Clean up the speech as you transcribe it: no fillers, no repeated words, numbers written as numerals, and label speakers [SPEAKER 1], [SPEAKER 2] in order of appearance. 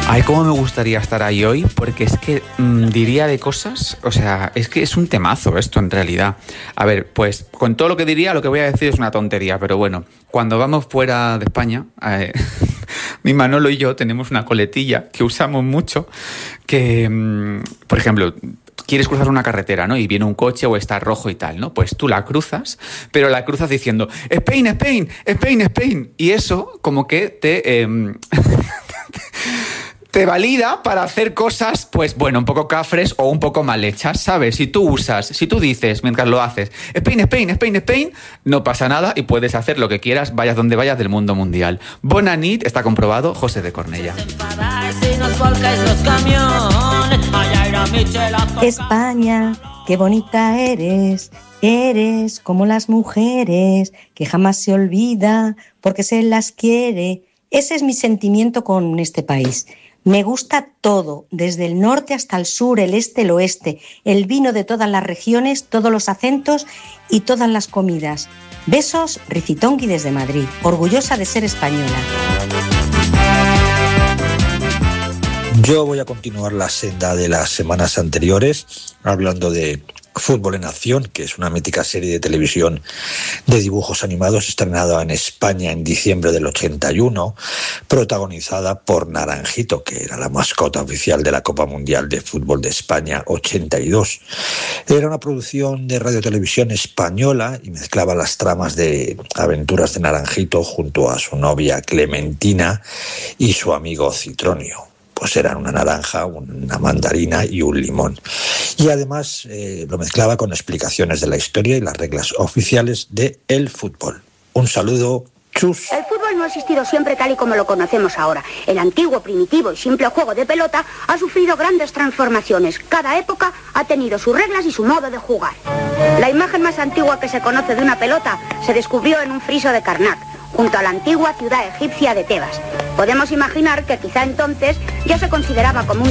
[SPEAKER 1] Ay, cómo me gustaría estar ahí hoy, porque es que diría de cosas, o sea, es que es un temazo esto en realidad. A ver, pues con todo lo que diría, lo que voy a decir es una tontería, pero bueno, cuando vamos fuera de España, mi Manolo y yo tenemos una coletilla que usamos mucho, que, por ejemplo, quieres cruzar una carretera, ¿no? Y viene un coche o está rojo y tal, ¿no? Pues tú la cruzas, pero la cruzas diciendo Spain, Spain, Spain, Spain. Y eso como que te valida para hacer cosas, pues bueno, un poco cafres o un poco mal hechas, ¿sabes? Si tú dices mientras lo haces Spain, Spain, Spain, Spain, no pasa nada y puedes hacer lo que quieras, vayas donde vayas del mundo mundial. Bona nit, está comprobado, José de Cornellà.
[SPEAKER 2] España, qué bonita eres, eres como las mujeres, que jamás se olvida porque se las quiere. Ese es mi sentimiento con este país. Me gusta todo, desde el norte hasta el sur, el este, el oeste, el vino de todas las regiones, todos los acentos y todas las comidas. Besos, Ricitongui desde Madrid, orgullosa de ser española.
[SPEAKER 3] Yo voy a continuar la senda de las semanas anteriores, hablando de Fútbol en Acción, que es una mítica serie de televisión de dibujos animados estrenada en España en diciembre del 81, protagonizada por Naranjito, que era la mascota oficial de la Copa Mundial de Fútbol de España 82. Era una producción de Radio Televisión Española y mezclaba las tramas de aventuras de Naranjito junto a su novia Clementina y su amigo Citronio. Pues eran una naranja, una mandarina y un limón. Y además lo mezclaba con explicaciones de la historia y las reglas oficiales del fútbol. Un saludo, chus.
[SPEAKER 4] El fútbol no ha existido siempre tal y como lo conocemos ahora. El antiguo, primitivo y simple juego de pelota ha sufrido grandes transformaciones. Cada época ha tenido sus reglas y su modo de jugar. La imagen más antigua que se conoce de una pelota se descubrió en un friso de Karnak, junto a la antigua ciudad egipcia de Tebas. Podemos imaginar que quizá entonces ya se consideraba como un